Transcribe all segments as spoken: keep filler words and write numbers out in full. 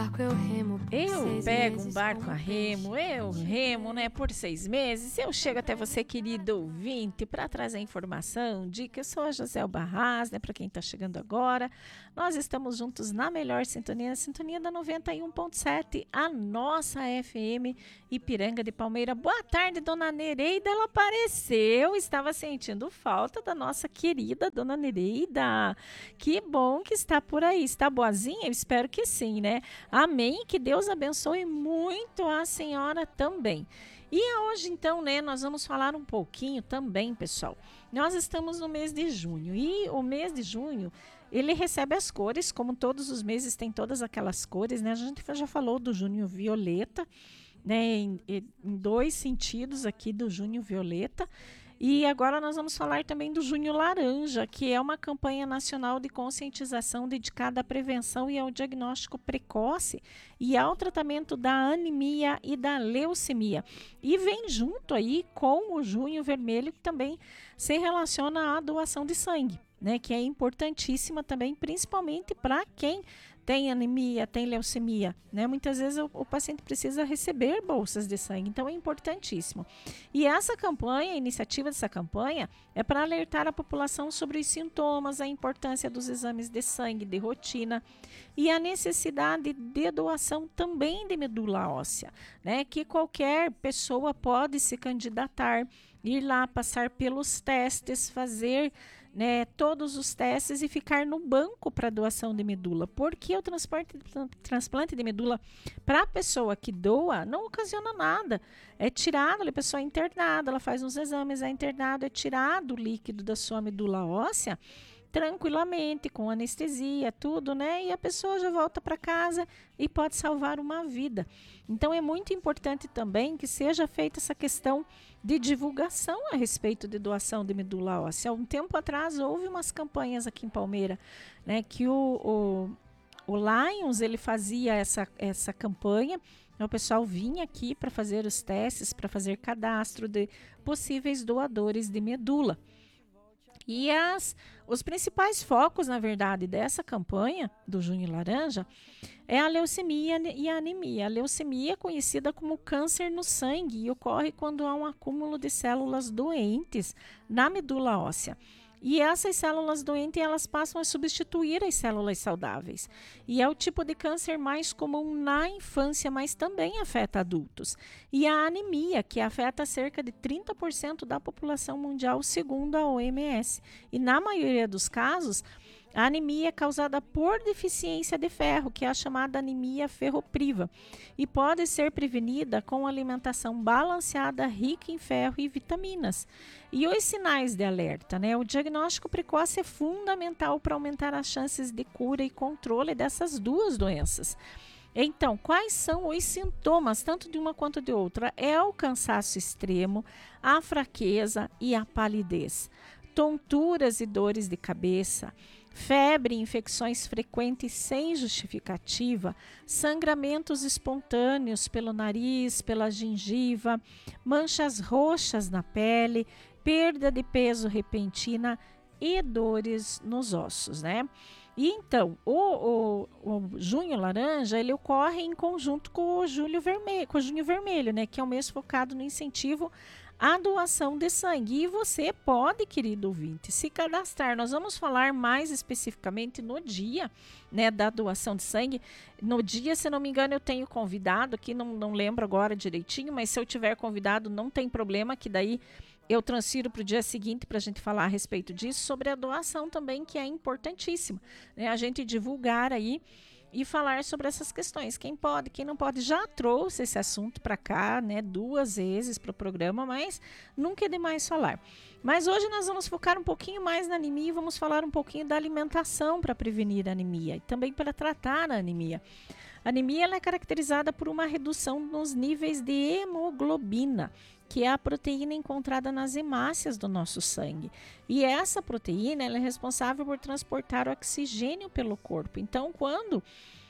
Eu remo por Eu seis pego um meses barco como a remo, eu remo, né, por seis meses. Eu chego até você, querido ouvinte, para trazer informação, dica. Eu sou a Joselba Arras, né, para quem está chegando agora. Nós estamos juntos na melhor sintonia, a sintonia da noventa e um ponto sete, a nossa F M Ipiranga de Palmeira. Boa tarde, dona Nereida, ela apareceu. Estava sentindo falta da nossa querida dona Nereida. Que bom que está por aí. Está boazinha? Eu espero que sim, né? Amém, que Deus abençoe muito a senhora também. E hoje, então, né, nós vamos falar um pouquinho também, pessoal. Nós estamos no mês de junho e o mês de junho, ele recebe as cores, como todos os meses tem todas aquelas cores, né? A gente já falou do junho violeta, né, em, em dois sentidos aqui do junho violeta. E agora nós vamos falar também do Junho Laranja, que é uma campanha nacional de conscientização dedicada à prevenção e ao diagnóstico precoce e ao tratamento da anemia e da leucemia. E vem junto aí com o Junho Vermelho, que também se relaciona à doação de sangue, né, que é importantíssima também, principalmente para quem tem anemia, tem leucemia, né? Muitas vezes o, o paciente precisa receber bolsas de sangue, então é importantíssimo. E essa campanha, a iniciativa dessa campanha, é para alertar a população sobre os sintomas, a importância dos exames de sangue de rotina e a necessidade de doação também de medula óssea, né? Que qualquer pessoa pode se candidatar, ir lá, passar pelos testes, fazer, né, todos os testes e ficar no banco para doação de medula, porque o transporte, transplante de medula para a pessoa que doa não ocasiona nada. É tirado, a pessoa é internada, ela faz uns exames, é internado, é tirado o líquido da sua medula óssea tranquilamente, com anestesia, tudo, né? E a pessoa já volta para casa e pode salvar uma vida. Então é muito importante também que seja feita essa questão de divulgação a respeito de doação de medula óssea. Há um tempo atrás houve umas campanhas aqui em Palmeira, né? Que o, o, o Lions ele fazia essa, essa campanha. O pessoal vinha aqui para fazer os testes, para fazer cadastro de possíveis doadores de medula. E as, os principais focos, na verdade, dessa campanha do Junho Laranja é a leucemia e a anemia. A leucemia é conhecida como câncer no sangue e ocorre quando há um acúmulo de células doentes na medula óssea. E essas células doentes elas passam a substituir as células saudáveis. E é o tipo de câncer mais comum na infância, mas também afeta adultos. E a anemia, que afeta cerca de trinta por cento da população mundial, segundo a O M S. E na maioria dos casos, a anemia é causada por deficiência de ferro, que é a chamada anemia ferropriva, e pode ser prevenida com alimentação balanceada, rica em ferro e vitaminas. E os sinais de alerta, né? O diagnóstico precoce é fundamental para aumentar as chances de cura e controle dessas duas doenças. Então, quais são os sintomas, tanto de uma quanto de outra? É o cansaço extremo, a fraqueza e a palidez, tonturas e dores de cabeça, febre, infecções frequentes sem justificativa, sangramentos espontâneos pelo nariz, pela gengiva, manchas roxas na pele, perda de peso repentina e dores nos ossos, né? E então, o, o, o Junho Laranja, ele ocorre em conjunto com o Julho Vermelho, com o Junho Vermelho, né? Que é o mês focado no incentivo à doação de sangue. E você pode, querido ouvinte, se cadastrar. Nós vamos falar mais especificamente no dia, né, da doação de sangue. No dia, se não me engano, eu tenho convidado aqui, não, não lembro agora direitinho, mas se eu tiver convidado, não tem problema, que daí eu transfiro para o dia seguinte para a gente falar a respeito disso, sobre a doação também, que é importantíssima, né? A gente divulgar aí e falar sobre essas questões. Quem pode, quem não pode. Já trouxe esse assunto para cá, né, duas vezes para o programa, mas nunca é demais falar. Mas hoje nós vamos focar um pouquinho mais na anemia e vamos falar um pouquinho da alimentação para prevenir a anemia e também para tratar a anemia. A anemia ela é caracterizada por uma redução nos níveis de hemoglobina, que é a proteína encontrada nas hemácias do nosso sangue. E essa proteína ela é responsável por transportar o oxigênio pelo corpo. Então, quando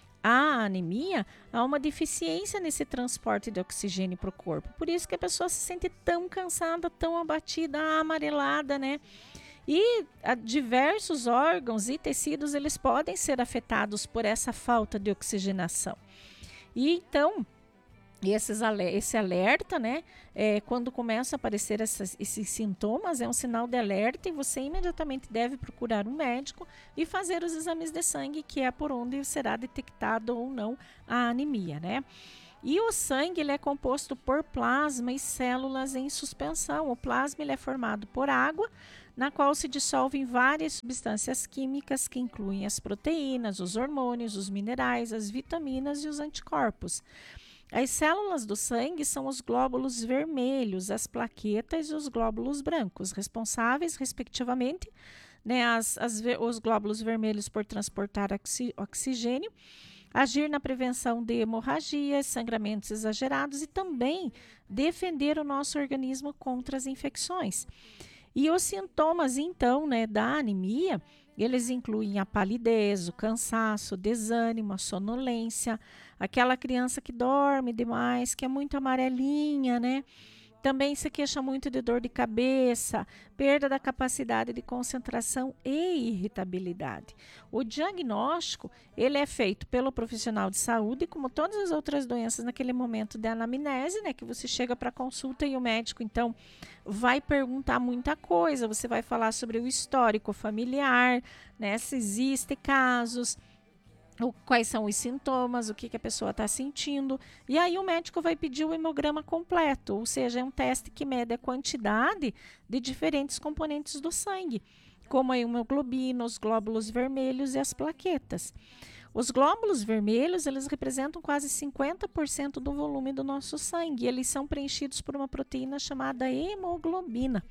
há anemia, há uma deficiência nesse transporte de oxigênio para o corpo. Por isso que a pessoa se sente tão cansada, tão abatida, amarelada, né? E a, diversos órgãos e tecidos eles podem ser afetados por essa falta de oxigenação. E então, esses, esse alerta, né, é, quando começam a aparecer essas, esses sintomas, é um sinal de alerta e você imediatamente deve procurar um médico e fazer os exames de sangue, que é por onde será detectado ou não a anemia, né? E o sangue ele é composto por plasma e células em suspensão. O plasma ele é formado por água, na qual se dissolvem várias substâncias químicas que incluem as proteínas, os hormônios, os minerais, as vitaminas e os anticorpos. As células do sangue são os glóbulos vermelhos, as plaquetas e os glóbulos brancos, responsáveis, respectivamente, né, as, as, os glóbulos vermelhos por transportar oxi, oxigênio, agir na prevenção de hemorragias, sangramentos exagerados e também defender o nosso organismo contra as infecções. E os sintomas, então, né, da anemia, eles incluem a palidez, o cansaço, o desânimo, a sonolência, aquela criança que dorme demais, que é muito amarelinha, né? Também se queixa muito de dor de cabeça, perda da capacidade de concentração e irritabilidade. O diagnóstico ele é feito pelo profissional de saúde, como todas as outras doenças naquele momento de anamnese, né, que você chega para consulta e o médico então vai perguntar muita coisa. Você vai falar sobre o histórico familiar, né, se existem casos, O, quais são os sintomas, o que, que a pessoa está sentindo. E aí o médico vai pedir o hemograma completo, ou seja, é um teste que mede a quantidade de diferentes componentes do sangue, como a hemoglobina, os glóbulos vermelhos e as plaquetas. Os glóbulos vermelhos, eles representam quase cinquenta por cento do volume do nosso sangue. Eles são preenchidos por uma proteína chamada hemoglobina.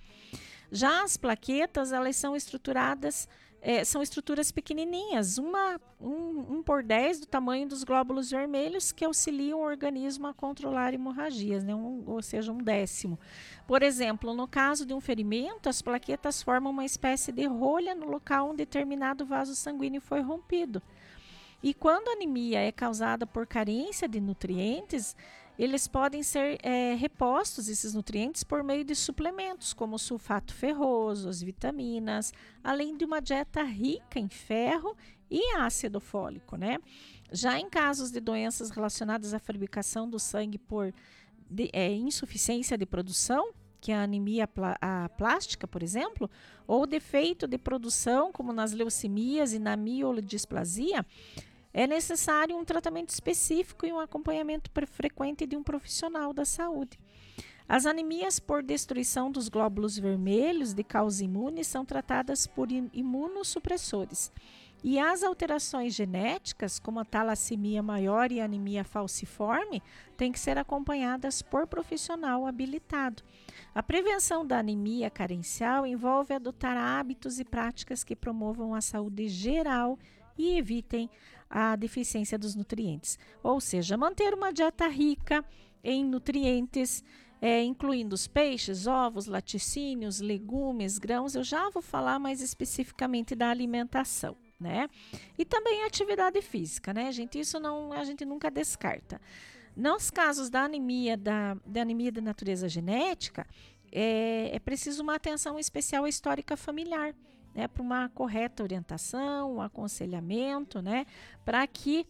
Já as plaquetas, elas são estruturadas É, são estruturas pequenininhas, uma, um, um por dez do tamanho dos glóbulos vermelhos, que auxiliam o organismo a controlar hemorragias, né? um, ou seja, um décimo. Por exemplo, no caso de um ferimento, as plaquetas formam uma espécie de rolha no local onde determinado vaso sanguíneo foi rompido. E quando a anemia é causada por carência de nutrientes, eles podem ser é, repostos, esses nutrientes, por meio de suplementos, como o sulfato ferroso, as vitaminas, além de uma dieta rica em ferro e ácido fólico, né? Já em casos de doenças relacionadas à fabricação do sangue por de, é, insuficiência de produção, que é a anemia plá a plástica, por exemplo, ou defeito de produção, como nas leucemias e na mielodisplasia, é necessário um tratamento específico e um acompanhamento frequente de um profissional da saúde. As anemias por destruição dos glóbulos vermelhos de causa imune são tratadas por imunossupressores. E as alterações genéticas, como a talassemia maior e a anemia falciforme, têm que ser acompanhadas por profissional habilitado. A prevenção da anemia carencial envolve adotar hábitos e práticas que promovam a saúde geral e evitem a deficiência dos nutrientes. Ou seja, manter uma dieta rica em nutrientes, é, incluindo os peixes, ovos, laticínios, legumes, grãos. Eu já vou falar mais especificamente da alimentação, né? E também a atividade física, né, gente? Isso não, a gente nunca descarta. Nos casos da anemia, da, da anemia de natureza genética, é, é preciso uma atenção especial histórica familiar, né, para uma correta orientação, um aconselhamento, né, para que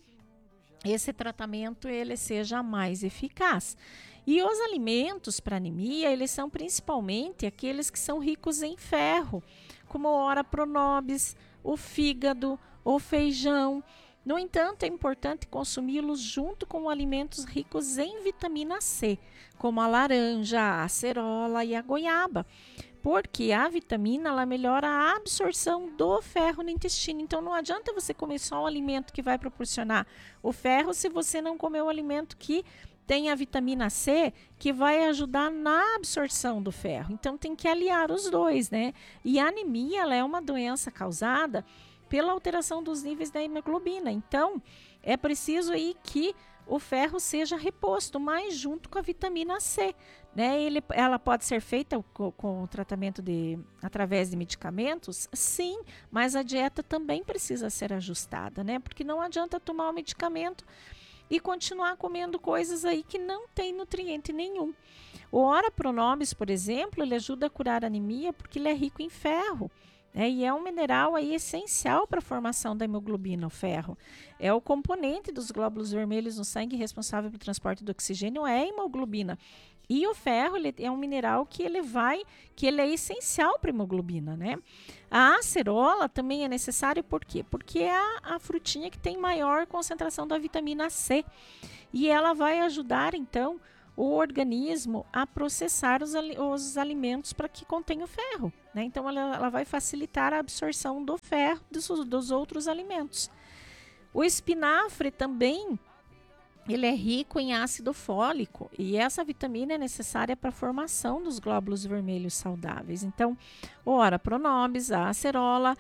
esse tratamento ele seja mais eficaz. E os alimentos para anemia, eles são principalmente aqueles que são ricos em ferro, como o ora pro nobis, o fígado, o feijão. No entanto, é importante consumi-los junto com alimentos ricos em vitamina C, como a laranja, a acerola e a goiaba, porque a vitamina ela melhora a absorção do ferro no intestino. Então não adianta você comer só um alimento que vai proporcionar o ferro se você não comer o alimento que tem a vitamina C, que vai ajudar na absorção do ferro. Então tem que aliar os dois, né? E a anemia ela é uma doença causada pela alteração dos níveis da hemoglobina. Então é preciso aí que o ferro seja reposto, mas junto com a vitamina C, né? Ele, ela pode ser feita com, com o tratamento de, através de medicamentos, sim, mas a dieta também precisa ser ajustada, né? Porque não adianta tomar o medicamento e continuar comendo coisas aí que não tem nutriente nenhum. O ora pro nobis, por exemplo, ele ajuda a curar a anemia porque ele é rico em ferro. né? E é um mineral aí essencial para a formação da hemoglobina, o ferro. É o componente dos glóbulos vermelhos no sangue responsável pelo transporte do oxigênio, é a hemoglobina. E o ferro, ele é um mineral que ele vai, que ele é essencial para a hemoglobina, né? A acerola também é necessária, por quê? Porque é a, a frutinha que tem maior concentração da vitamina C. E ela vai ajudar, então, o organismo a processar os, os alimentos para que contenham ferro, né? Então, ela, ela vai facilitar a absorção do ferro dos, dos outros alimentos. O espinafre também, ele é rico em ácido fólico e essa vitamina é necessária para a formação dos glóbulos vermelhos saudáveis. Então, ora, pronobis, a acerola,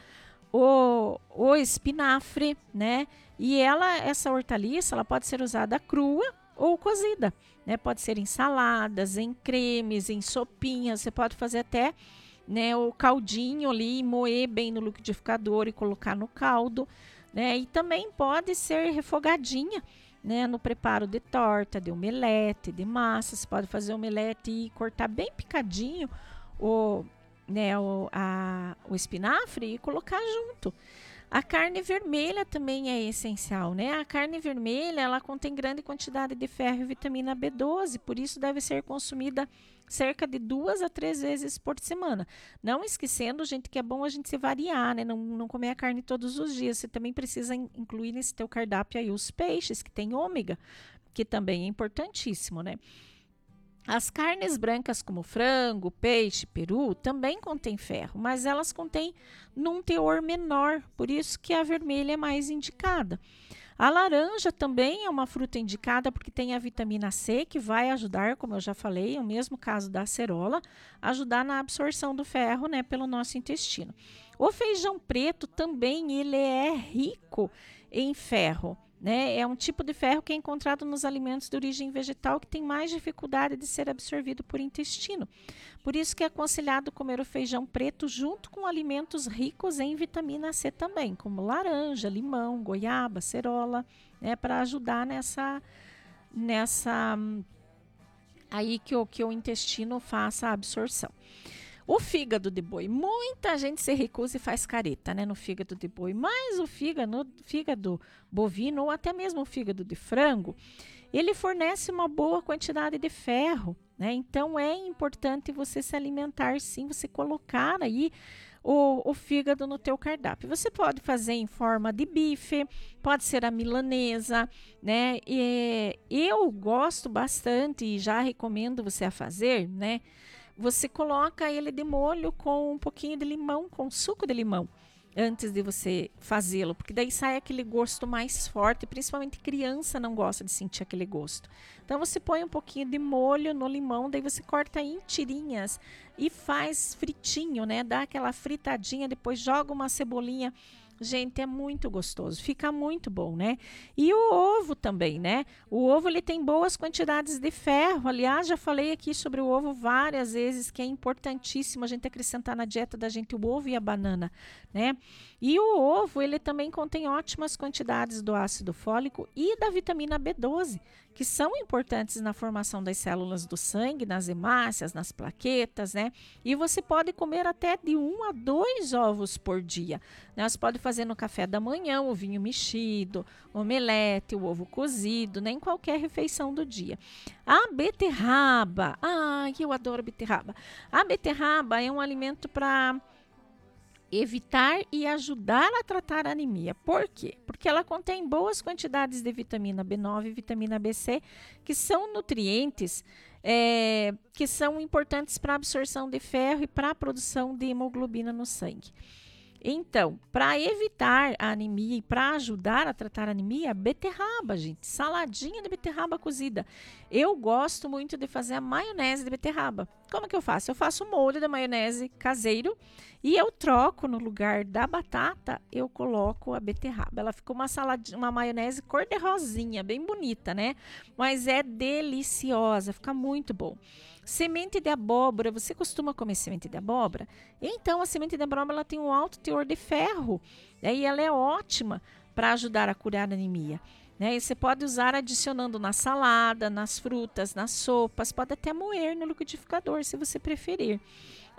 o, o espinafre, né? E ela, essa hortaliça, ela pode ser usada crua ou cozida, né? Pode ser em saladas, em cremes, em sopinhas. Você pode fazer até, né, o caldinho ali, moer bem no liquidificador e colocar no caldo, né? E também pode ser refogadinha, né, no preparo de torta, de omelete, de massa. Você pode fazer omelete e cortar bem picadinho o, né, o, a, o espinafre e colocar junto. A carne vermelha também é essencial, né? A carne vermelha, ela contém grande quantidade de ferro e vitamina B doze, por isso deve ser consumida cerca de duas a três vezes por semana. Não esquecendo, gente, que é bom a gente se variar, né? Não, não comer a carne todos os dias. Você também precisa in- incluir nesse teu cardápio aí os peixes, que tem ômega, que também é importantíssimo, né? As carnes brancas como frango, peixe, peru também contêm ferro, mas elas contêm num teor menor, por isso que a vermelha é mais indicada. A laranja também é uma fruta indicada porque tem a vitamina C, que vai ajudar, como eu já falei, é o mesmo caso da acerola, ajudar na absorção do ferro, né, pelo nosso intestino. O feijão preto também ele é rico em ferro, né? É um tipo de ferro que é encontrado nos alimentos de origem vegetal que tem mais dificuldade de ser absorvido por intestino. Por isso que é aconselhado comer o feijão preto junto com alimentos ricos em vitamina C também, como laranja, limão, goiaba, cerola, né? Para ajudar nessa, nessa aí que o, que o intestino faça a absorção. O fígado de boi, muita gente se recusa e faz careta, né, no fígado de boi, mas o fígado, fígado bovino ou até mesmo o fígado de frango, ele fornece uma boa quantidade de ferro, né? Então é importante você se alimentar sim, você colocar aí o, o fígado no teu cardápio. Você pode fazer em forma de bife, pode ser a milanesa, né? E eu gosto bastante e já recomendo você a fazer, né? Você coloca ele de molho com um pouquinho de limão, com suco de limão, antes de você fazê-lo, porque daí sai aquele gosto mais forte, principalmente criança não gosta de sentir aquele gosto. Então você põe um pouquinho de molho no limão, daí você corta em tirinhas e faz fritinho, né? Dá aquela fritadinha, depois joga uma cebolinha. Gente, é muito gostoso, fica muito bom, né? E o ovo também, né? O ovo ele tem boas quantidades de ferro. Aliás, já falei aqui sobre o ovo várias vezes, que é importantíssimo a gente acrescentar na dieta da gente o ovo e a banana, né? E o ovo, ele também contém ótimas quantidades do ácido fólico e da vitamina B doze, que são importantes na formação das células do sangue, nas hemácias, nas plaquetas, né? E você pode comer até de um a dois ovos por dia, né? Você pode fazer no café da manhã, o vinho mexido, omelete, o ovo cozido, né? Em qualquer refeição do dia. A beterraba, ai, eu adoro beterraba. A beterraba é um alimento para evitar e ajudar a tratar a anemia. Por quê? Porque ela contém boas quantidades de vitamina B nove e vitamina B C, que são nutrientes é, que são importantes para a absorção de ferro e para a produção de hemoglobina no sangue. Então, para evitar a anemia e para ajudar a tratar a anemia, beterraba, gente, saladinha de beterraba cozida. Eu gosto muito de fazer a maionese de beterraba. Como que eu faço? Eu faço o molho da maionese caseiro e eu troco no lugar da batata, eu coloco a beterraba. Ela ficou uma saladinha, uma maionese cor-de-rosinha, bem bonita, né? Mas é deliciosa, fica muito bom. Semente de abóbora, você costuma comer semente de abóbora? Então, a semente de abóbora ela tem um alto teor de ferro, né? E ela é ótima para ajudar a curar a anemia, né? E você pode usar adicionando na salada, nas frutas, nas sopas, pode até moer no liquidificador, se você preferir.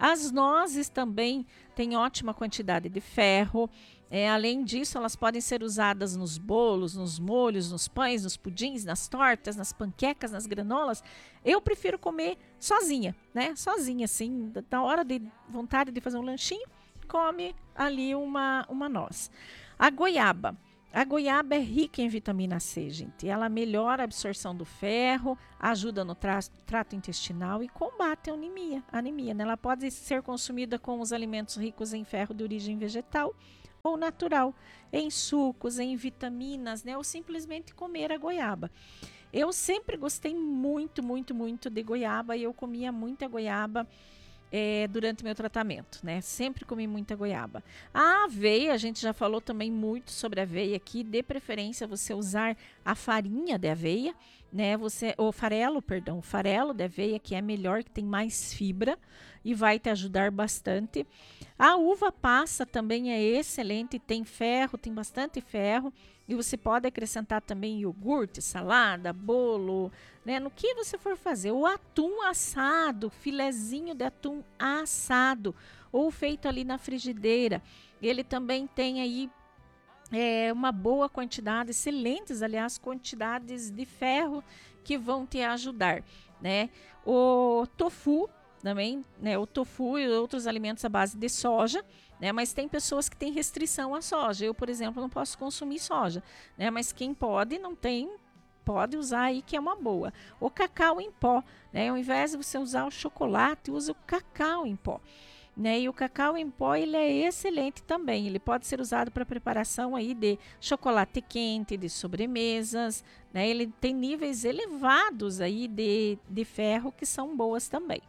As nozes também têm ótima quantidade de ferro. É, além disso, elas podem ser usadas nos bolos, nos molhos, nos pães, nos pudins, nas tortas, nas panquecas, nas granolas. Eu prefiro comer sozinha, né? Sozinha, assim, na hora de vontade de fazer um lanchinho, come ali uma, uma noz. A goiaba. A goiaba é rica em vitamina C, gente. Ela melhora a absorção do ferro, ajuda no tra- trato intestinal e combate a anemia. A anemia, né? Ela pode ser consumida com os alimentos ricos em ferro de origem vegetal ou natural, em sucos, em vitaminas, né? Ou simplesmente comer a goiaba. Eu sempre gostei muito, muito, muito de goiaba e eu comia muita goiaba é, durante meu tratamento, né? Sempre comi muita goiaba. A aveia, a gente já falou também muito sobre aveia aqui, de preferência você usar a farinha de aveia, né? Você, o farelo, perdão, o farelo de aveia, que é melhor, que tem mais fibra e vai te ajudar bastante. A uva passa também é excelente, tem ferro, tem bastante ferro. E você pode acrescentar também iogurte, salada, bolo, né? No que você for fazer. O atum assado, filezinho de atum assado, ou feito ali na frigideira. Ele também tem aí é, uma boa quantidade, excelentes, aliás, quantidades de ferro que vão te ajudar, né? O tofu também, né? O tofu e outros alimentos à base de soja, né? Mas tem pessoas que têm restrição à soja. Eu, por exemplo, não posso consumir soja, né? Mas quem pode, não tem, pode usar aí, que é uma boa. O cacau em pó, né? Ao invés de você usar o chocolate, use o cacau em pó, né? E o cacau em pó, ele é excelente também. Ele pode ser usado para preparação aí de chocolate quente, de sobremesas, né? Ele tem níveis elevados aí de, de ferro que são boas também.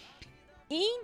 E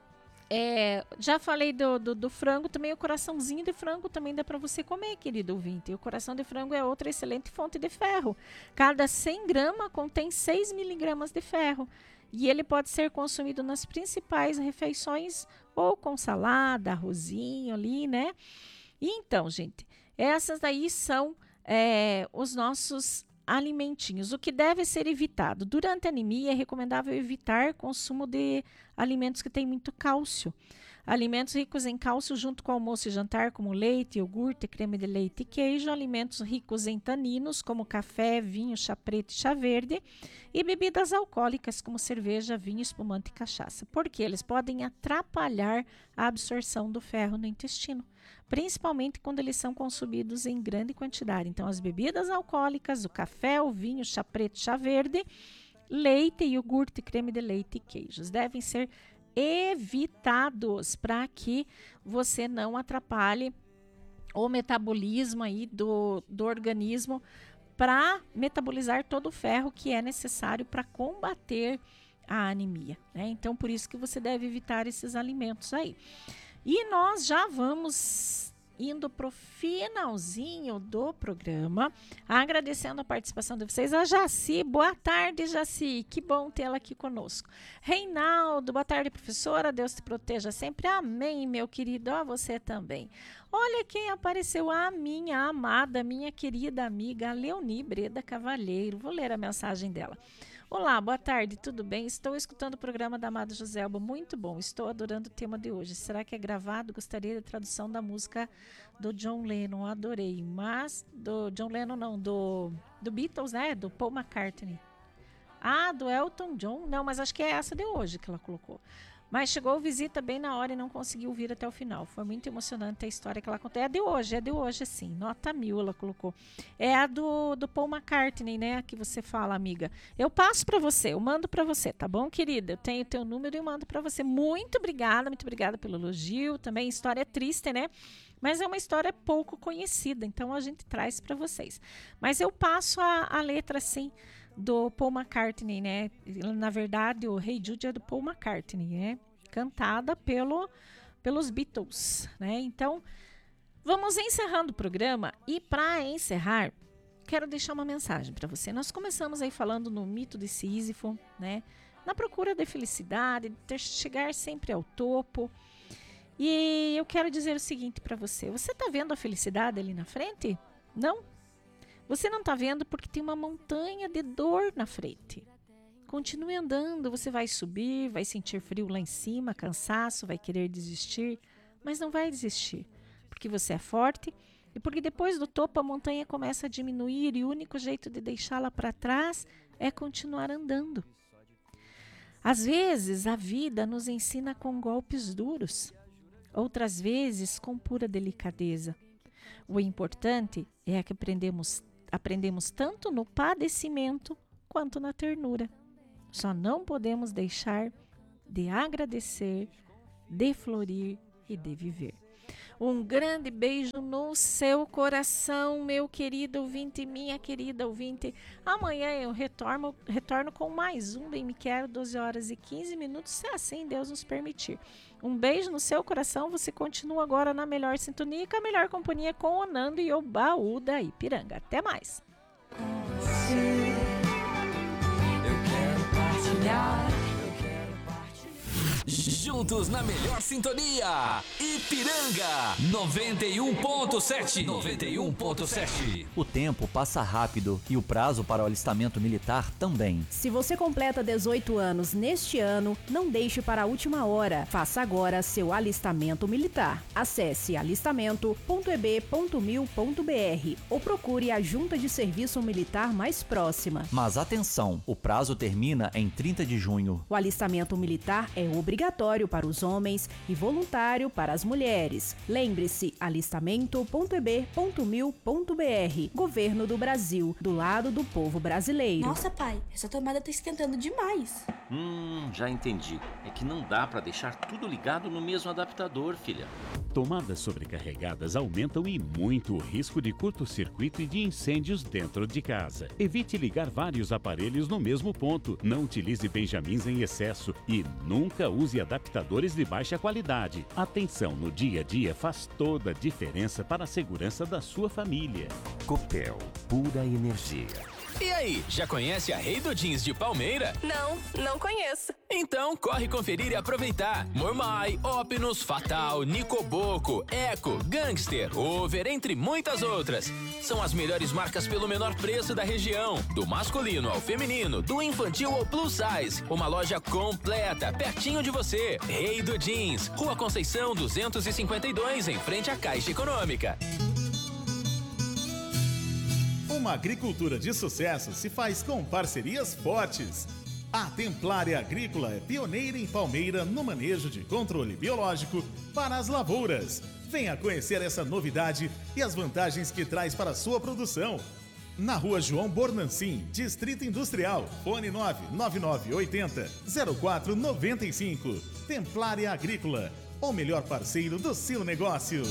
é, já falei do, do, do frango, também o coraçãozinho de frango também dá para você comer, querido ouvinte. O coração de frango é outra excelente fonte de ferro. Cada cem gramas contém seis miligramas de ferro. E ele pode ser consumido nas principais refeições ou com salada, arrozinho ali, né? E então, gente, essas daí são é, os nossos alimentinhos. O que deve ser evitado? Durante a anemia é recomendável evitar consumo de alimentos que têm muito cálcio. Alimentos ricos em cálcio junto com almoço e jantar, como leite, iogurte, creme de leite e queijo. Alimentos ricos em taninos, como café, vinho, chá preto e chá verde. E bebidas alcoólicas, como cerveja, vinho, espumante e cachaça. Porque eles podem atrapalhar a absorção do ferro no intestino, principalmente quando eles são consumidos em grande quantidade. Então, as bebidas alcoólicas, o café, o vinho, chá preto, chá verde, leite, iogurte, creme de leite e queijos devem ser evitados para que você não atrapalhe o metabolismo aí do, do organismo para metabolizar todo o ferro que é necessário para combater a anemia, né? Então, por isso que você deve evitar esses alimentos aí. E nós já vamos indo para o finalzinho do programa, agradecendo a participação de vocês. A Jaci, boa tarde, Jaci, que bom tê-la aqui conosco. Reinaldo, boa tarde, professora, Deus te proteja sempre, amém, meu querido, a você também. Olha quem apareceu, a minha amada, minha querida amiga, Leoni Breda Cavalheiro, vou ler a mensagem dela. Olá, boa tarde, tudo bem? Estou escutando o programa da amada Joselba, muito bom, estou adorando o tema de hoje. Será que é gravado? Gostaria da tradução da música do John Lennon, adorei. Mas, do John Lennon não, do, do Beatles, né? Do Paul McCartney. Ah, do Elton John? Não, mas acho que é essa de hoje que ela colocou. Mas chegou visita bem na hora e não conseguiu vir até o final. Foi muito emocionante a história que ela contou. É de hoje, é de hoje, sim. Nota mil ela colocou. É a do, do Paul McCartney, né? Que você fala, amiga. Eu passo para você, eu mando para você, tá bom, querida? Eu tenho teu número e mando para você. Muito obrigada, muito obrigada pelo elogio. Também história triste, né? Mas é uma história pouco conhecida, então a gente traz para vocês. Mas eu passo a, a letra, sim, do Paul McCartney, né? Na verdade, o Hey Jude é do Paul McCartney, né? Cantada pelo, pelos Beatles, né? Então, vamos encerrando o programa e para encerrar, quero deixar uma mensagem para você. Nós começamos aí falando no mito de Sísifo, né? Na procura da felicidade, de ter, chegar sempre ao topo. E eu quero dizer o seguinte para você. Você está vendo a felicidade ali na frente? Não? Você não está vendo porque tem uma montanha de dor na frente. Continue andando, você vai subir, vai sentir frio lá em cima, cansaço, vai querer desistir, mas não vai desistir, porque você é forte e porque depois do topo a montanha começa a diminuir e o único jeito de deixá-la para trás é continuar andando. Às vezes a vida nos ensina com golpes duros, outras vezes com pura delicadeza. O importante é que aprendemos, aprendemos tanto no padecimento quanto na ternura. Só não podemos deixar de agradecer, de florir e de viver. Um grande beijo no seu coração, meu querido ouvinte, minha querida ouvinte. Amanhã eu retorno, retorno com mais um Bem Me Quero, doze horas e quinze minutos, se assim Deus nos permitir. Um beijo no seu coração, você continua agora na melhor sintonia, com a melhor companhia com o Nando e o Baú da Ipiranga. Até mais! Juntos na melhor sintonia, Ipiranga noventa e um ponto sete. noventa e um ponto sete. O tempo passa rápido e o prazo para o alistamento militar também. Se você completa dezoito anos neste ano, não deixe para a última hora. Faça agora seu alistamento militar. Acesse alistamento ponto e b ponto mil ponto b r ou procure a junta de serviço militar mais próxima. Mas atenção, o prazo termina em trinta de junho. O alistamento militar é obrigatório para os homens e voluntário para as mulheres. Lembre-se, alistamento ponto e b ponto mil ponto b r. Governo do Brasil, do lado do povo brasileiro. Nossa, pai, essa tomada tá esquentando demais. Hum, já entendi. É que não dá pra deixar tudo ligado no mesmo adaptador, filha. Tomadas sobrecarregadas aumentam e muito o risco de curto-circuito e de incêndios dentro de casa. Evite ligar vários aparelhos no mesmo ponto. Não utilize benjamins em excesso e nunca use adaptadores de baixa qualidade. Atenção no dia a dia faz toda a diferença para a segurança da sua família. Copel, pura energia. E aí, já conhece a Rei do Jeans de Palmeira? Não, não conheço. Então corre conferir e aproveitar. Mormai, Opinus, Fatal, Nicoboco, Eco, Gangster, Over, entre muitas outras. São as melhores marcas pelo menor preço da região. Do masculino ao feminino, do infantil ao plus size. Uma loja completa, pertinho de você. Rei do Jeans, Rua Conceição duzentos e cinquenta e dois, em frente à Caixa Econômica. Uma agricultura de sucesso se faz com parcerias fortes. A Templária Agrícola é pioneira em Palmeira no manejo de controle biológico para as lavouras. Venha conhecer essa novidade e as vantagens que traz para a sua produção. Na Rua João Bornancin, Distrito Industrial, fone nove nove nove oito zero zero quatro nove cinco. Templária Agrícola, o melhor parceiro do seu negócio.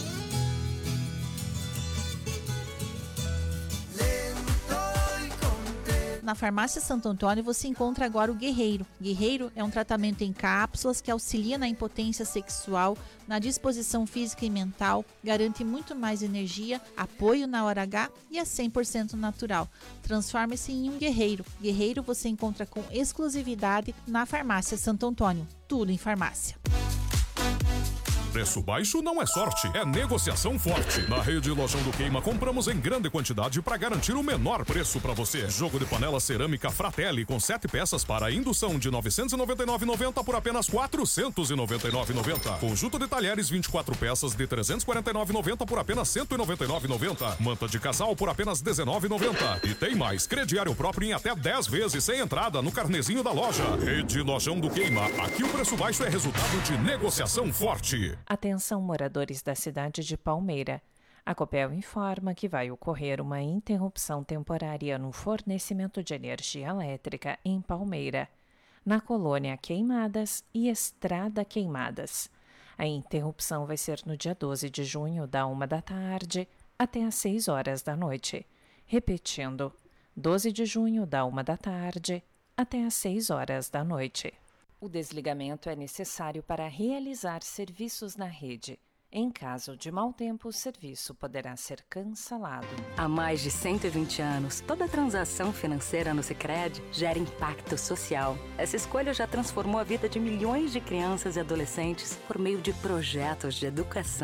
Na Farmácia Santo Antônio você encontra agora o Guerreiro. Guerreiro é um tratamento em cápsulas que auxilia na impotência sexual, na disposição física e mental, garante muito mais energia, apoio na hora H e é cem por cento natural. Transforme-se em um guerreiro. Guerreiro você encontra com exclusividade na Farmácia Santo Antônio. Tudo em farmácia. Preço baixo não é sorte, é negociação forte. Na Rede Lojão do Queima compramos em grande quantidade para garantir o menor preço para você. Jogo de panela cerâmica Fratelli com sete peças para indução de novecentos e noventa e nove reais e noventa centavos por apenas quatrocentos e noventa e nove reais e noventa centavos. Conjunto de talheres vinte e quatro peças de trezentos e quarenta e nove reais e noventa centavos por apenas cento e noventa e nove reais e noventa centavos. Manta de casal por apenas dezenove reais e noventa centavos. E tem mais, crediário próprio em até dez vezes sem entrada no carnezinho da loja. Rede Lojão do Queima, aqui o preço baixo é resultado de negociação forte. Atenção, moradores da cidade de Palmeira. A Copel informa que vai ocorrer uma interrupção temporária no fornecimento de energia elétrica em Palmeira, na colônia Queimadas e Estrada Queimadas. A interrupção vai ser no dia doze de junho, da uma da tarde até às seis horas da noite. Repetindo, doze de junho, da uma da tarde até às seis horas da noite. O desligamento é necessário para realizar serviços na rede. Em caso de mau tempo, o serviço poderá ser cancelado. Há mais de cento e vinte anos, toda transação financeira no Sicredi gera impacto social. Essa escolha já transformou a vida de milhões de crianças e adolescentes por meio de projetos de educação.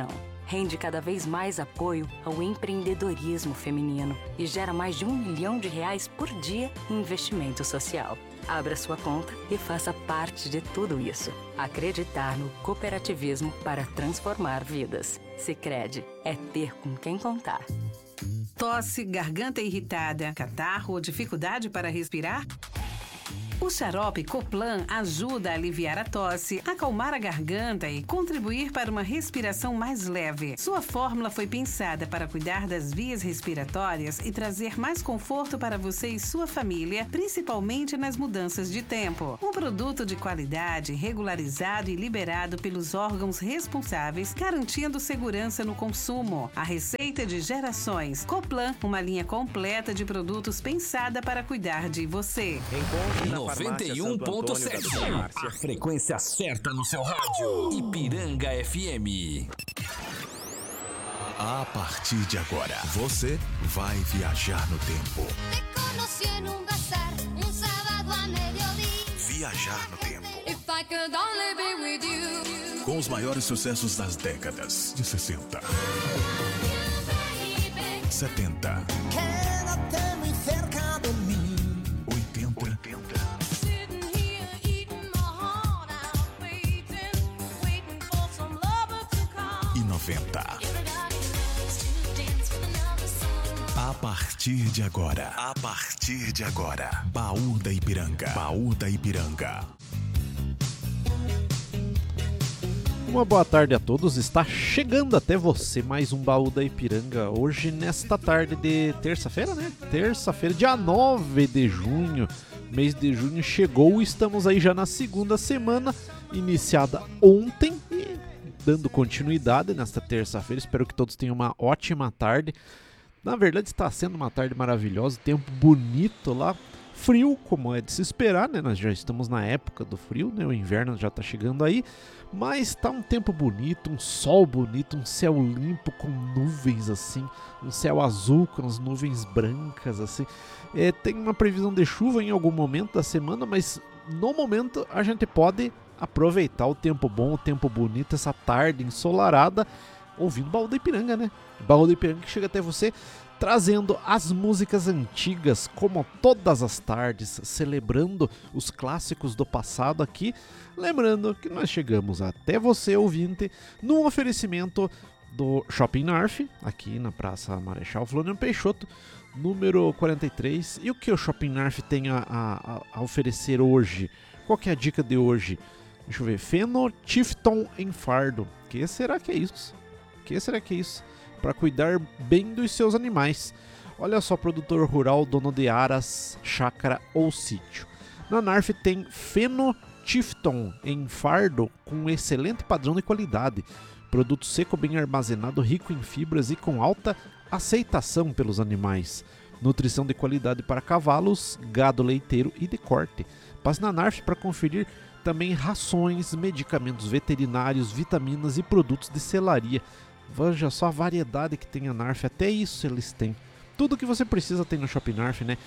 rende cada vez mais apoio ao empreendedorismo feminino e gera mais de um milhão de reais por dia em investimento social. Abra sua conta e faça parte de tudo isso. Acreditar no cooperativismo para transformar vidas. Sicredi é ter com quem contar. Tosse, garganta irritada, catarro ou dificuldade para respirar? O xarope Coplan ajuda a aliviar a tosse, acalmar a garganta e contribuir para uma respiração mais leve. Sua fórmula foi pensada para cuidar das vias respiratórias e trazer mais conforto para você e sua família, principalmente nas mudanças de tempo. Um produto de qualidade, regularizado e liberado pelos órgãos responsáveis, garantindo segurança no consumo. A receita de gerações. Coplan, uma linha completa de produtos pensada para cuidar de você. noventa e um ponto sete. A frequência certa no seu rádio. Ipiranga F M. A partir de agora, você vai viajar no tempo. Viajar no tempo. Com os maiores sucessos das décadas de sessenta, setenta, noventa. A partir de agora, a partir de agora, Baú da Ipiranga, Baú da Ipiranga. Uma boa tarde a todos, está chegando até você mais um Baú da Ipiranga, hoje nesta tarde de terça-feira, né? Terça-feira, dia nove de junho, mês de junho chegou, estamos aí já na segunda semana, iniciada ontem e dando continuidade nesta terça-feira. Espero que todos tenham uma ótima tarde. Na verdade está sendo uma tarde maravilhosa, tempo bonito lá, frio como é de se esperar, né? Nós já estamos na época do frio, né? O inverno já está chegando aí, mas está um tempo bonito, um sol bonito, um céu limpo com nuvens assim, um céu azul com as nuvens brancas assim. É, tem uma previsão de chuva em algum momento da semana, mas no momento a gente pode aproveitar o tempo bom, o tempo bonito, essa tarde ensolarada, ouvindo Baú da Ipiranga, né? Baú da Ipiranga que chega até você trazendo as músicas antigas, como todas as tardes, celebrando os clássicos do passado aqui. Lembrando que nós chegamos até você, ouvinte, num oferecimento do Shopping Narf, aqui na Praça Marechal Floriano Peixoto, número quarenta e três. E o que o Shopping Narf tem a, a, a oferecer hoje? Qual que é a dica de hoje? Deixa eu ver, Fenotifton em fardo. Que será que é isso? Que será que é isso? Para cuidar bem dos seus animais. Olha só, produtor rural, dono de aras, chácara ou sítio. Na Narf tem Fenotifton em fardo com excelente padrão de qualidade. Produto seco bem armazenado, rico em fibras e com alta aceitação pelos animais. Nutrição de qualidade para cavalos, gado leiteiro e de corte. Passe na Narf para conferir também rações, medicamentos veterinários, vitaminas e produtos de selaria. Veja só a variedade que tem a Narf, até isso eles têm. Tudo que você precisa tem no Shopping Narf, né?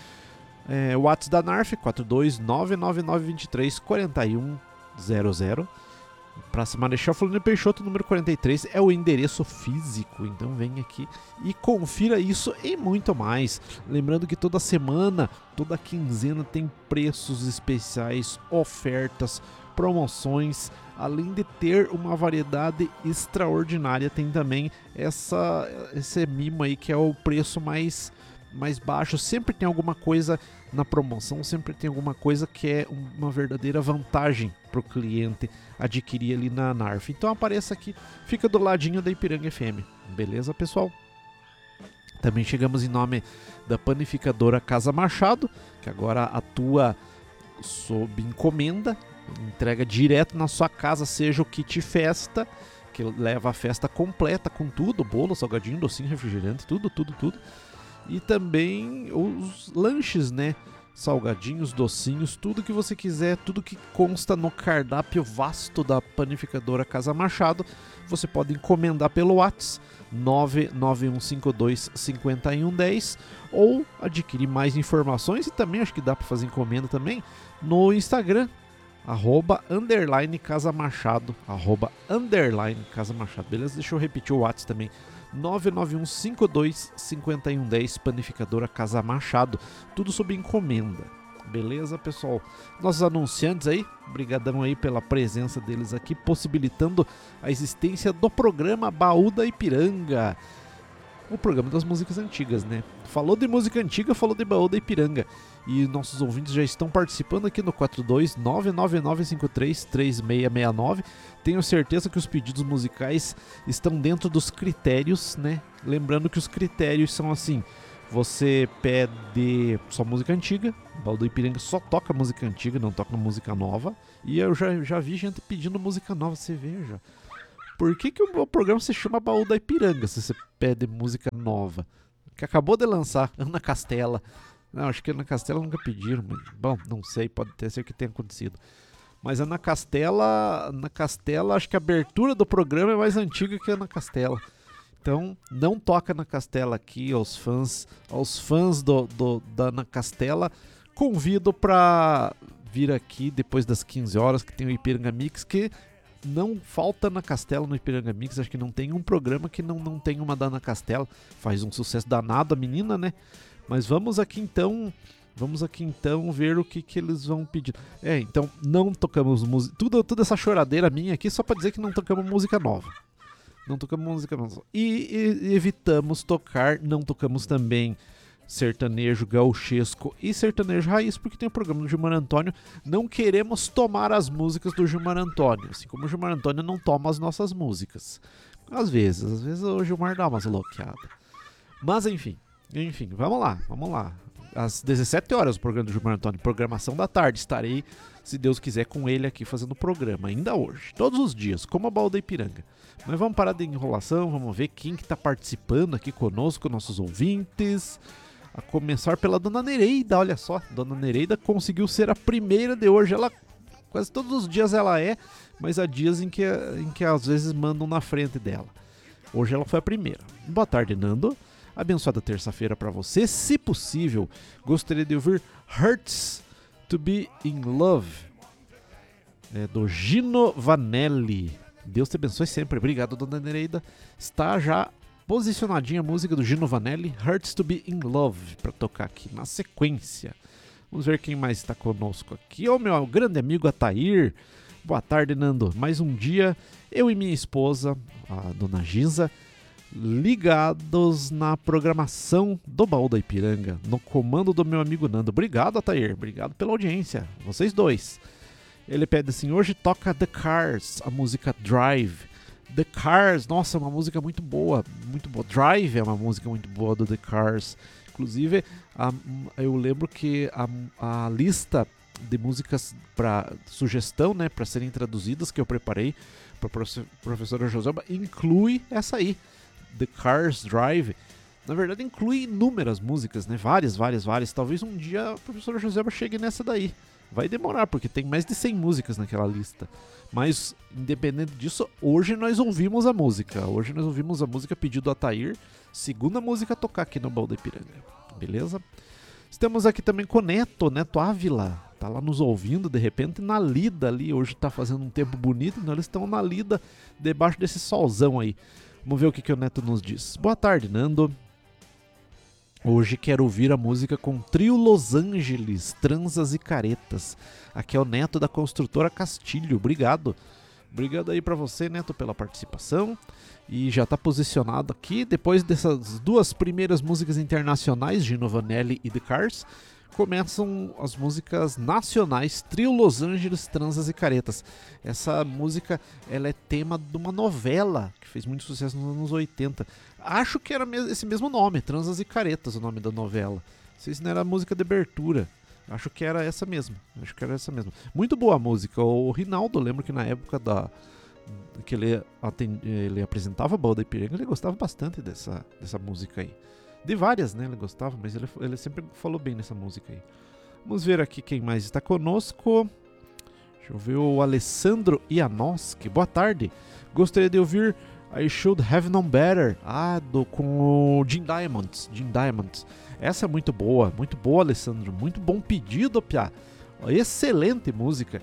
É, o WhatsApp da Narf, quatro dois nove nove nove dois três quatro um zero zero. Praça Marechal Floriano Peixoto, número quarenta e três, é o endereço físico. Então vem aqui e confira isso e muito mais. Lembrando que toda semana, toda quinzena tem preços especiais, ofertas, promoções. Além de ter uma variedade extraordinária, tem também essa, esse mimo aí que é o preço mais, mais baixo. Sempre tem alguma coisa na promoção, sempre tem alguma coisa que é uma verdadeira vantagem para o cliente adquirir ali na Narf. Então apareça aqui, fica do ladinho da Ipiranga F M. Beleza, pessoal? Também chegamos em nome da panificadora Casa Machado, que agora atua sob encomenda, entrega direto na sua casa, seja o kit festa, que leva a festa completa com tudo, bolo, salgadinho, docinho, refrigerante, tudo, tudo, tudo. E também os lanches, né? Salgadinhos, docinhos, tudo que você quiser, tudo que consta no cardápio vasto da panificadora Casa Machado, você pode encomendar pelo WhatsApp nove nove um cinco dois cinco um um zero ou adquirir mais informações, e também acho que dá para fazer encomenda também no Instagram, arroba underline Casa Machado, arroba underline Casa Machado, beleza? Deixa eu repetir o WhatsApp também, nove nove um cinco dois cinco um um zero, Panificadora Casa Machado, tudo sob encomenda, beleza, pessoal? Nossos anunciantes aí, brigadão aí pela presença deles aqui, possibilitando a existência do programa Baú da Ipiranga, o programa das músicas antigas, né? Falou de música antiga, falou de Baú da Ipiranga. E nossos ouvintes já estão participando aqui no quatro dois nove nove nove cinco três três seis seis nove. Tenho certeza que os pedidos musicais estão dentro dos critérios, né? Lembrando que os critérios são assim: você pede só música antiga, o Baú da Ipiranga só toca música antiga, não toca música nova. E eu já, já vi gente pedindo música nova, você veja. Por que, que o programa se chama Baú da Ipiranga se você pede música nova? Que acabou de lançar, Ana Castela. Não, acho que Ana Castela nunca pediram, mas, bom, não sei, pode ter ser que tenha acontecido. Mas Ana Castela, Ana Castela, acho que a abertura do programa é mais antiga que Ana Castela. Então, não toca Ana Castela aqui, aos fãs, aos fãs do, do, da Ana Castela, convido para vir aqui depois das quinze horas, que tem o Ipiranga Mix, que não falta Ana Castela no Ipiranga Mix, acho que não tem um programa que não, não tem uma da Ana Castela, faz um sucesso danado a menina, né? Mas vamos aqui então, vamos aqui então ver o que, que eles vão pedir. É, então não tocamos música, tudo, toda essa choradeira minha aqui só para dizer que não tocamos música nova. Não tocamos música nova. E, e evitamos tocar, não tocamos também sertanejo gauchesco e sertanejo raiz, porque tem o programa do Gilmar Antônio. Não queremos tomar as músicas do Gilmar Antônio, assim como o Gilmar Antônio não toma as nossas músicas. Às vezes, às vezes o Gilmar dá umas loqueadas. Mas enfim, enfim, vamos lá, vamos lá. Às dezessete horas o programa do Gilmar Antônio, programação da tarde, estarei, se Deus quiser, com ele aqui fazendo o programa, ainda hoje, todos os dias, como a Baú da Ipiranga. Mas vamos parar de enrolação, vamos ver quem que está participando aqui conosco, nossos ouvintes. A começar pela Dona Nereida, olha só, Dona Nereida conseguiu ser a primeira de hoje, ela quase todos os dias ela é, mas há dias em que, em que às vezes mandam na frente dela. Hoje ela foi a primeira. Boa tarde, Nando, abençoada terça-feira para você, se possível, gostaria de ouvir Hurts to Be in Love, é, do Gino Vanelli. Deus te abençoe sempre, obrigado, Dona Nereida. Está já posicionadinha a música do Gino Vanelli, Hurts to Be in Love, para tocar aqui na sequência. Vamos ver quem mais está conosco aqui. O meu grande amigo Atair. Boa tarde, Nando. Mais um dia, eu e minha esposa, a Dona Giza, ligados na programação do Baú da Ipiranga, no comando do meu amigo Nando. Obrigado, Atair. Obrigado pela audiência. Vocês dois. Ele pede assim, hoje toca The Cars, a música Drive. The Cars, nossa, uma música muito boa, muito boa. Drive é uma música muito boa do The Cars. Inclusive, a, eu lembro que a, a lista de músicas para sugestão, né, para serem traduzidas que eu preparei para a professora Joselba inclui essa aí, The Cars Drive. Na verdade, inclui inúmeras músicas, né, várias, várias, várias. Talvez um dia a professora Joselba chegue nessa daí. Vai demorar, porque tem mais de cem músicas naquela lista. Mas, independente disso, hoje nós ouvimos a música. Hoje nós ouvimos a música pedido do Atair. Segunda música a tocar aqui no Baú da Ipiranga. Beleza? Estamos aqui também com o Neto, Neto Ávila. Tá lá nos ouvindo, de repente, na lida ali. Hoje tá fazendo um tempo bonito, então eles estão na lida, debaixo desse solzão aí. Vamos ver o que, que o Neto nos diz. Boa tarde, Nando. Hoje quero ouvir a música com Trio Los Angeles, Transas e Caretas. Aqui é o Neto da Construtora Castilho, obrigado. Obrigado aí pra você, Neto, pela participação. E já tá posicionado aqui, depois dessas duas primeiras músicas internacionais, Gino Vanelli e The Cars, começam as músicas nacionais, Trio Los Angeles, Transas e Caretas. Essa música, ela é tema de uma novela que fez muito sucesso nos anos oitenta. Acho que era esse mesmo nome, Transas e Caretas, o nome da novela. Não sei se não era a música de abertura. Acho que era essa mesmo. Acho que era essa mesmo. Muito boa a música. O Rinaldo, eu lembro que na época da que ele, atend... ele apresentava a Baú da Ipiranga, ele gostava bastante dessa, dessa música aí. De várias, né? Ele gostava, mas ele, ele sempre falou bem nessa música aí. Vamos ver aqui quem mais está conosco. Deixa eu ver o Alessandro Ianoski. Boa tarde. Gostaria de ouvir I Should Have Known Better. Ah, do, com o Jim Diamonds. Jim Diamonds. Essa é muito boa. Muito boa, Alessandro. Muito bom pedido, Piá. Excelente música.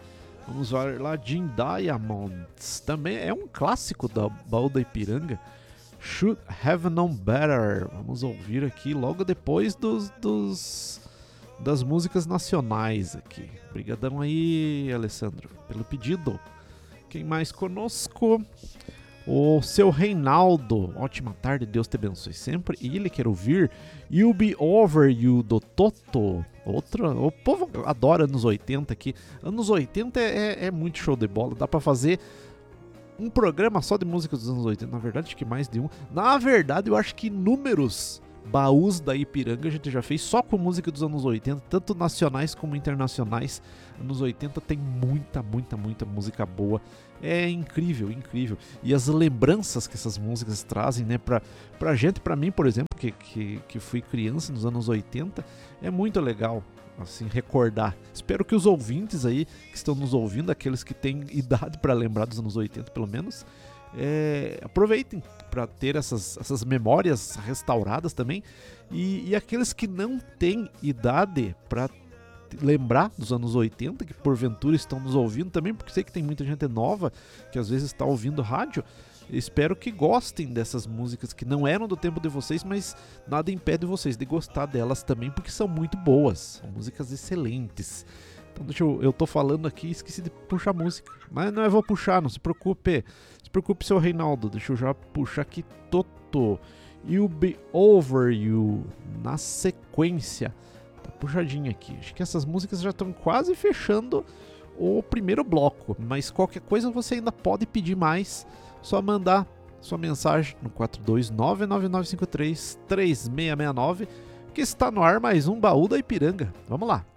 Vamos ver lá, Jim Diamonds. Também é um clássico da Baú da Ipiranga. Should Have Known Better. Vamos ouvir aqui logo depois dos, dos das músicas nacionais aqui. Obrigadão aí, Alessandro, pelo pedido. Quem mais conosco? O seu Reinaldo. Ótima tarde, Deus te abençoe sempre. E ele quer ouvir You'll Be Over You, do Toto. Outra, o povo adora anos oitenta aqui. Anos oitenta é, é muito show de bola. Dá pra fazer um programa só de música dos anos oitenta. Na verdade, acho que mais de um. Na verdade, eu acho que inúmeros baús da Ipiranga a gente já fez só com música dos anos oitenta, tanto nacionais como internacionais. Anos oitenta tem muita, muita, muita música boa. É incrível, incrível. E as lembranças que essas músicas trazem, né, pra, pra gente, pra mim, por exemplo, que, que, que fui criança nos anos oitenta, é muito legal, assim, recordar. Espero que os ouvintes aí, que estão nos ouvindo, aqueles que têm idade para lembrar dos anos oitenta, pelo menos, é, aproveitem para ter essas, essas memórias restauradas também. E, e aqueles que não têm idade para lembrar dos anos oitenta, que porventura estão nos ouvindo também, porque sei que tem muita gente nova que às vezes está ouvindo rádio. Espero que gostem dessas músicas que não eram do tempo de vocês, mas nada impede vocês de gostar delas também, porque são muito boas, são músicas excelentes. Então deixa eu, eu tô falando aqui e esqueci de puxar música, mas não, eu vou puxar, não se preocupe, se preocupe, seu Reinaldo, deixa eu já puxar aqui Toto, You'll Be Over You, na sequência. Puxadinho aqui. Acho que essas músicas já estão quase fechando o primeiro bloco, mas qualquer coisa você ainda pode pedir mais, só mandar sua mensagem no quatro dois nove, nove nove cinco três, três seis seis nove, que está no ar mais um Baú da Ipiranga. Vamos lá.